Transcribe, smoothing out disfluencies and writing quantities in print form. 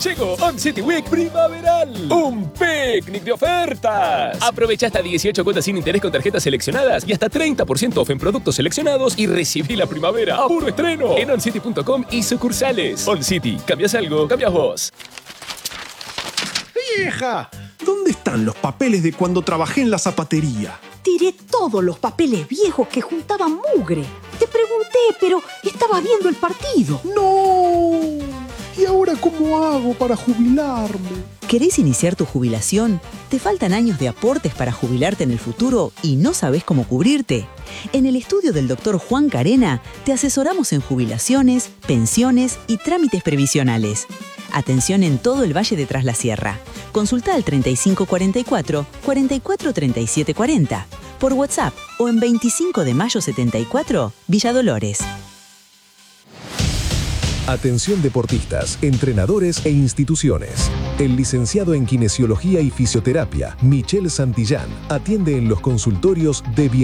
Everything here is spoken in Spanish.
Llegó On City Week primaveral. Un picnic de ofertas. Aprovecha hasta 18 cuotas sin interés con tarjetas seleccionadas y hasta 30% off en productos seleccionados y recibí la primavera a puro estreno en oncity.com y sucursales. On City, ¿cambias algo? Cambias vos. ¡Vieja! ¿Dónde están los papeles de cuando trabajé en la zapatería? Tiré todos los papeles viejos que juntaban mugre. Te pregunté, pero estaba viendo el partido. ¡No! ¿Y ahora cómo hago para jubilarme? ¿Querés iniciar tu jubilación? ¿Te faltan años de aportes para jubilarte en el futuro y no sabés cómo cubrirte? En el estudio del Dr. Juan Carena te asesoramos en jubilaciones, pensiones y trámites previsionales. Atención en todo el Valle de Tras la Sierra. Consulta al 3544 44 37 40 por WhatsApp o en 25 de mayo 74, Villa Dolores. Atención deportistas, entrenadores e instituciones. El licenciado en Kinesiología y Fisioterapia, Michel Santillán, atiende en los consultorios de